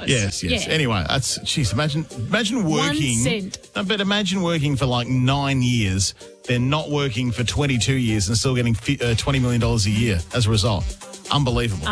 was. Yes. Yeah. Anyway, imagine working. 1 cent. But imagine working for like 9 years, then not working for 22 years and still getting $20 million a year as a result. Unbelievable.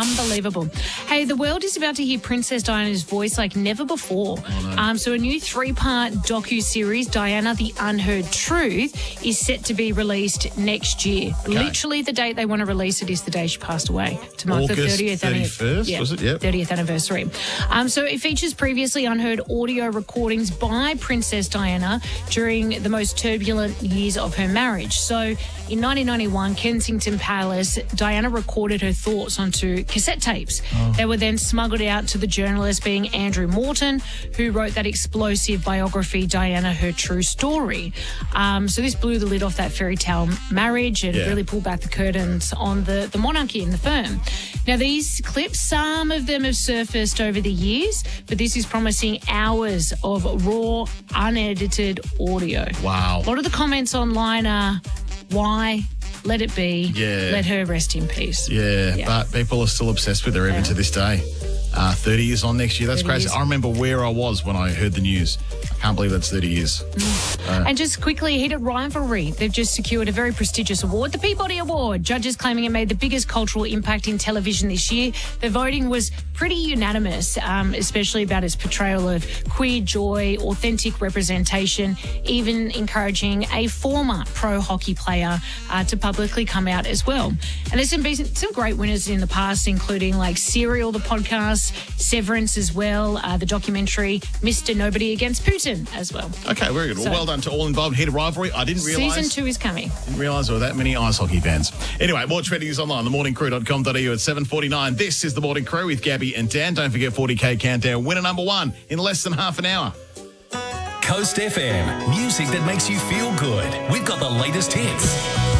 Hey, the world is about to hear Princess Diana's voice like never before. Oh, no. So a new 3-part docu-series, Diana, The Unheard Truth, is set to be released next year. Okay. Literally the date they want to release it is the day she passed away, to mark August the 30th 31st, was it? Yep. 30th anniversary. So it features previously unheard audio recordings by Princess Diana during the most turbulent years of her marriage. So in 1991, Kensington Palace, Diana recorded her thoughts onto cassette tapes. They were then smuggled out to the journalist, being Andrew Morton, who wrote that explosive biography, Diana, Her True Story. So this blew the lid off that fairy tale marriage and really pulled back the curtains on the monarchy and the firm. Now, these clips, some of them have surfaced over the years, but this is promising hours of raw, unedited audio. Wow. A lot of the comments online are, why? Let it be. Yeah. Let her rest in peace. Yeah, but people are still obsessed with her even to this day. 30 years on next year. That's 30 crazy. years. I remember where I was when I heard the news. I can't believe that's 30 years. And just quickly, heated rivalry. They've just secured a very prestigious award, the Peabody Award. Judges claiming it made the biggest cultural impact in television this year. The voting was pretty unanimous, especially about its portrayal of queer joy, authentic representation, even encouraging a former pro hockey player to publicly come out as well. And there's been some great winners in the past, including like Serial, the podcast, Severance as well, the documentary Mr. Nobody Against Putin as well. Okay, very good. So- Well, well done to all involved. Heated rivalry. I didn't realise. Season 2 is coming. Didn't realise there were that many ice hockey fans. Anyway, more trending is online, themorningcrew.com.au at 7:49. This is The Morning Crew with Gabby and Dan. Don't forget 40K Countdown. Winner number 1 in less than half an hour. Coast FM, music that makes you feel good. We've got the latest hits.